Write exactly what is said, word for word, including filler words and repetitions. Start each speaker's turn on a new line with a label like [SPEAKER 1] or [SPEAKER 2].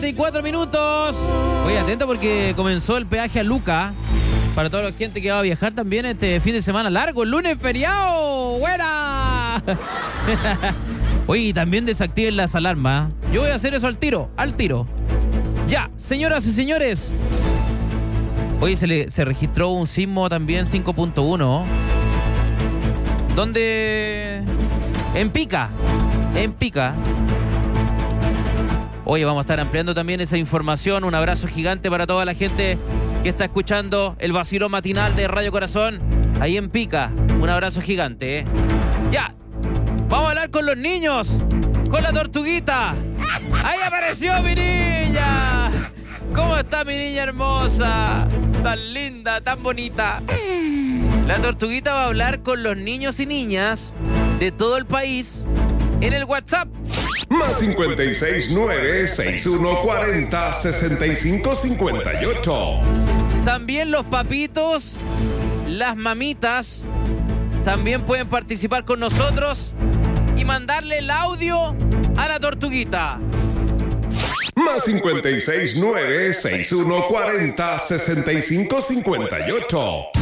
[SPEAKER 1] cuatro minutos. Oye, atento porque comenzó el peaje a Luca. Para toda la gente que va a viajar también este fin de semana largo, el lunes feriado. ¡Buena! Oye, también desactiven las alarmas. Yo voy a hacer eso al tiro, al tiro. Ya, señoras y señores. Oye, se, le, se registró un sismo también cinco punto uno. ¿Dónde? En Pica. En Pica. Oye, vamos a estar ampliando también esa información. Un abrazo gigante para toda la gente que está escuchando el vacilón matinal de Radio Corazón ahí en Pica. Un abrazo gigante, ¿eh? Ya, vamos a hablar con los niños, con la tortuguita. Ahí apareció mi niña. ¿Cómo está mi niña hermosa? Tan linda, tan bonita. La tortuguita va a hablar con los niños y niñas de todo el país en el WhatsApp.
[SPEAKER 2] Más cincuenta y seis nueve seis uno cuarenta sesenta y cinco cincuenta y ocho.
[SPEAKER 1] También los papitos, las mamitas, también pueden participar con nosotros y mandarle el audio a la tortuguita.
[SPEAKER 2] Más cincuenta y seis nueve seis uno cuarenta sesenta y cinco cincuenta y ocho.